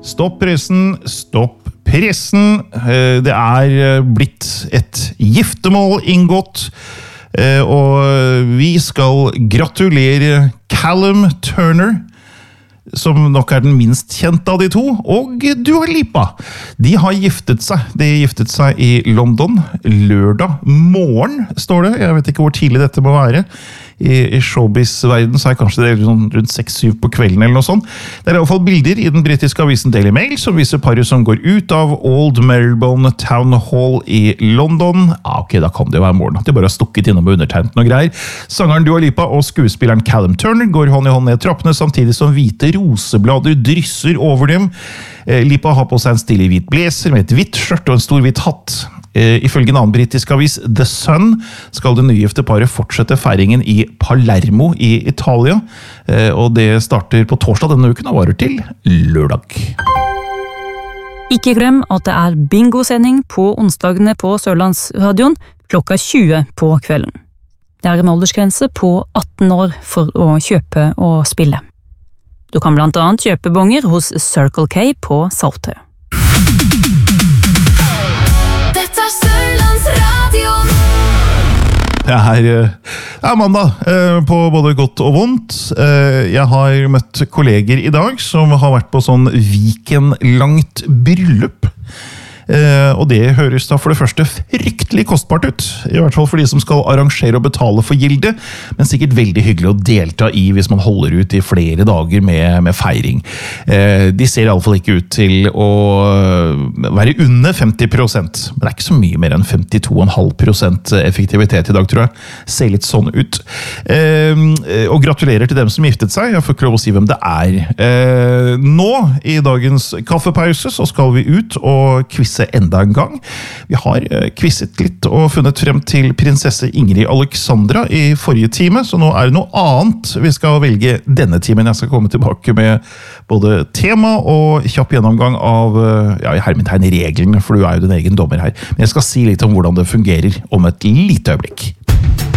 Stopp pressen, stopp pressen. Det blitt et giftermål inngått, og vi skal gratulere Callum Turner, som nok den minst kjente av de to, og Dua Lipa. De har giftet seg. De giftet seg i London lørdag morgen, står det. Jeg vet ikke hvor tidlig dette må være. I showbiz-verden så kanskje det rundt 6-7 på kvelden eller noe sånt. Det I alle fall bilder I den britiske avisen Daily Mail som viser paret som går ut av Old Marylebone Town Hall I London. Ok, da kan det jo være morgen. De bare har stukket innom og undertegnet noe greier. Sangeren Dua Lipa og skuespilleren Callum Turner går hånd I hånd ned trappene, samtidig som hvite roseblader drysser over dem. Lipa har på seg en stilig hvit blazer med et hvitt skjørt og en stor hvit hatt. Ifølge en annen britisk avis, The Sun, skal det nygifte paret fortsette feiringen I Palermo I Italia, og det starter på torsdag denne uken og varer til lørdag. Ikke glem at det bingosending på onsdagene på Sørlandsradion klokka 20 på kvelden. Det en aldersgrense på 18 år for å kjøpe og spille. Du kan blant annet kjøpe bonger hos Circle K på Saltøy. Det mandag, på både godt og vondt. Jeg har møtt kolleger I dag som har vært på sånn weekendlangt bryllup. Og det høres da for det første fryktelig kostbart ut, I hvert fall for de som skal arrangere og betale for gildet, men sikkert veldig hyggelig å delta I hvis man holder ut I flere dager med feiring. De ser I alle fall ikke ut til å være under 50%, men det ikke så mye mer enn 52,5% effektivitet I dag, tror jeg. Ser litt sånn ut. Og gratulerer til dem som giftet seg, jeg får ikke lov å si hvem det Nå, I dagens kaffepause, så skal vi ut og kvisse enda en gang. Vi har kvisset litt og funnet frem til prinsesse Ingrid Alexandra I forrige time, så nå det noe annet vi skal velge denne timen. Jeg skal komme tilbake med både tema og kjapp gjennomgang av I hermetegn reglene, for du jo din egen dommer her. Men jeg skal si litt om hvordan det fungerer om et lite øyeblikk.